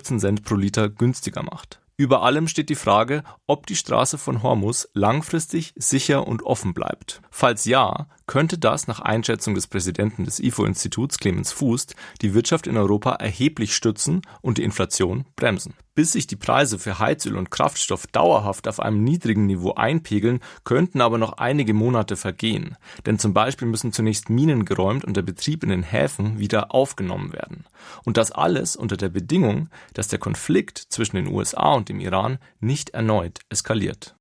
14 Cent pro Liter günstiger macht. Über allem steht die Frage, ob die Straße von Hormuz langfristig sicher und offen bleibt. Falls ja, könnte das nach Einschätzung des Präsidenten des IFO-Instituts Clemens Fuß die Wirtschaft in Europa erheblich stützen und die Inflation bremsen. Bis sich die Preise für Heizöl und Kraftstoff dauerhaft auf einem niedrigen Niveau einpegeln, könnten aber noch einige Monate vergehen. Denn zum Beispiel müssen zunächst Minen geräumt und der Betrieb in den Häfen wieder aufgenommen werden. Und das alles unter der Bedingung, dass der Konflikt zwischen den USA und dem Iran nicht erneut eskaliert.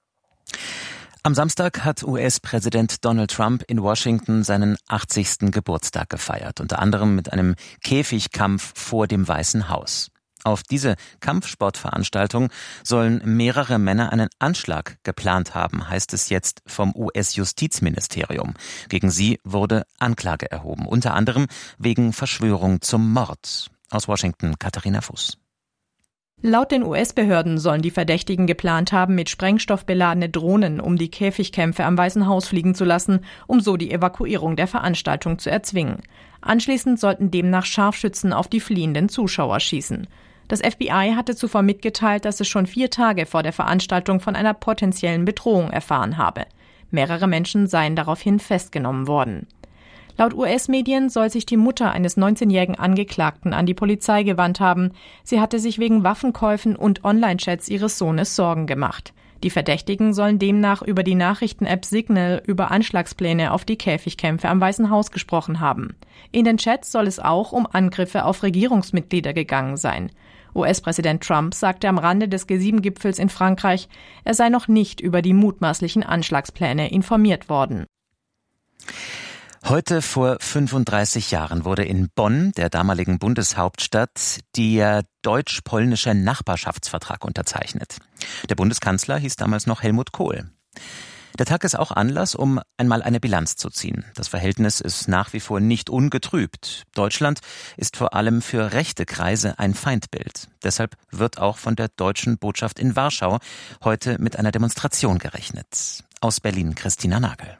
Am Samstag hat US-Präsident Donald Trump in Washington seinen 80. Geburtstag gefeiert, unter anderem mit einem Käfigkampf vor dem Weißen Haus. Auf diese Kampfsportveranstaltung sollen mehrere Männer einen Anschlag geplant haben, heißt es jetzt vom US-Justizministerium. Gegen sie wurde Anklage erhoben, unter anderem wegen Verschwörung zum Mord. Aus Washington, Katharina Fuß. Laut den US-Behörden sollen die Verdächtigen geplant haben, mit Sprengstoff beladene Drohnen um die Käfigkämpfe am Weißen Haus fliegen zu lassen, um so die Evakuierung der Veranstaltung zu erzwingen. Anschließend sollten demnach Scharfschützen auf die fliehenden Zuschauer schießen. Das FBI hatte zuvor mitgeteilt, dass es schon 4 Tage vor der Veranstaltung von einer potenziellen Bedrohung erfahren habe. Mehrere Menschen seien daraufhin festgenommen worden. Laut US-Medien soll sich die Mutter eines 19-jährigen Angeklagten an die Polizei gewandt haben. Sie hatte sich wegen Waffenkäufen und Online-Chats ihres Sohnes Sorgen gemacht. Die Verdächtigen sollen demnach über die Nachrichten-App Signal über Anschlagspläne auf die Käfigkämpfe am Weißen Haus gesprochen haben. In den Chats soll es auch um Angriffe auf Regierungsmitglieder gegangen sein. US-Präsident Trump sagte am Rande des G7-Gipfels in Frankreich, er sei noch nicht über die mutmaßlichen Anschlagspläne informiert worden. Heute vor 35 Jahren wurde in Bonn, der damaligen Bundeshauptstadt, der deutsch-polnische Nachbarschaftsvertrag unterzeichnet. Der Bundeskanzler hieß damals noch Helmut Kohl. Der Tag ist auch Anlass, um einmal eine Bilanz zu ziehen. Das Verhältnis ist nach wie vor nicht ungetrübt. Deutschland ist vor allem für rechte Kreise ein Feindbild. Deshalb wird auch von der deutschen Botschaft in Warschau heute mit einer Demonstration gerechnet. Aus Berlin Christina Nagel.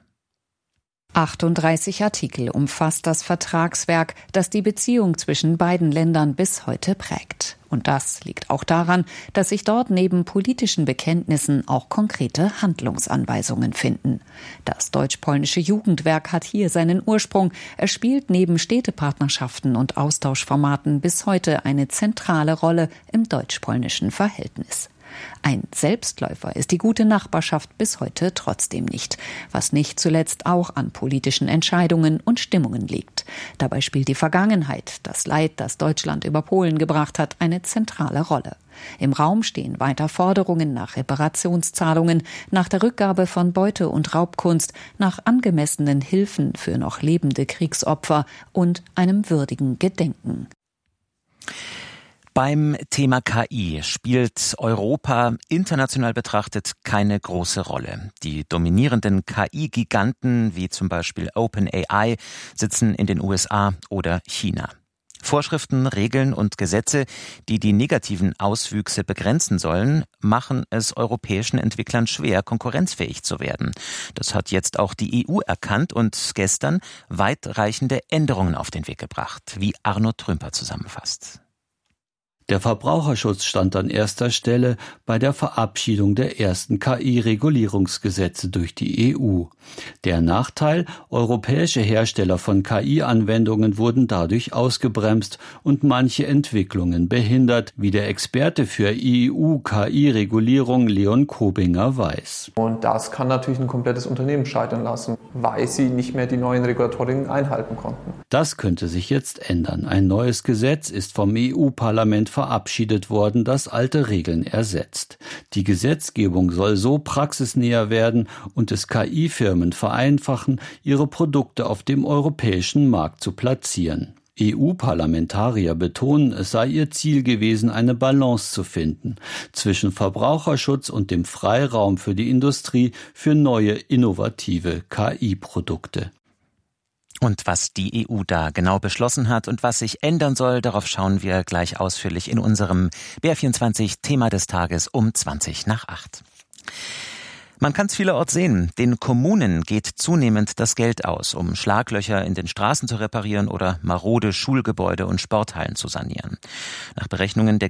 38 Artikel umfasst das Vertragswerk, das die Beziehung zwischen beiden Ländern bis heute prägt. Und das liegt auch daran, dass sich dort neben politischen Bekenntnissen auch konkrete Handlungsanweisungen finden. Das deutsch-polnische Jugendwerk hat hier seinen Ursprung. Es spielt neben Städtepartnerschaften und Austauschformaten bis heute eine zentrale Rolle im deutsch-polnischen Verhältnis. Ein Selbstläufer ist die gute Nachbarschaft bis heute trotzdem nicht, was nicht zuletzt auch an politischen Entscheidungen und Stimmungen liegt. Dabei spielt die Vergangenheit, das Leid, das Deutschland über Polen gebracht hat, eine zentrale Rolle. Im Raum stehen weiter Forderungen nach Reparationszahlungen, nach der Rückgabe von Beute- und Raubkunst, nach angemessenen Hilfen für noch lebende Kriegsopfer und einem würdigen Gedenken. Beim Thema KI spielt Europa international betrachtet keine große Rolle. Die dominierenden KI-Giganten wie zum Beispiel OpenAI sitzen in den USA oder China. Vorschriften, Regeln und Gesetze, die die negativen Auswüchse begrenzen sollen, machen es europäischen Entwicklern schwer, konkurrenzfähig zu werden. Das hat jetzt auch die EU erkannt und gestern weitreichende Änderungen auf den Weg gebracht, wie Arno Trümper zusammenfasst. Der Verbraucherschutz stand an erster Stelle bei der Verabschiedung der ersten KI-Regulierungsgesetze durch die EU. Der Nachteil: europäische Hersteller von KI-Anwendungen wurden dadurch ausgebremst und manche Entwicklungen behindert, wie der Experte für EU-KI-Regulierung Leon Kobinger weiß. Und das kann natürlich ein komplettes Unternehmen scheitern lassen, weil sie nicht mehr die neuen Regulatorien einhalten konnten. Das könnte sich jetzt ändern. Ein neues Gesetz ist vom EU-Parlament verabschiedet worden, das alte Regeln ersetzt. Die Gesetzgebung soll so praxisnäher werden und es KI-Firmen vereinfachen, ihre Produkte auf dem europäischen Markt zu platzieren. EU-Parlamentarier betonen, es sei ihr Ziel gewesen, eine Balance zu finden zwischen Verbraucherschutz und dem Freiraum für die Industrie für neue, innovative KI-Produkte. Und was die EU da genau beschlossen hat und was sich ändern soll, darauf schauen wir gleich ausführlich in unserem BR24 Thema des Tages um 7:20. Man kann es vielerorts sehen. Den Kommunen geht zunehmend das Geld aus, um Schlaglöcher in den Straßen zu reparieren oder marode Schulgebäude und Sporthallen zu sanieren. Nach Berechnungen der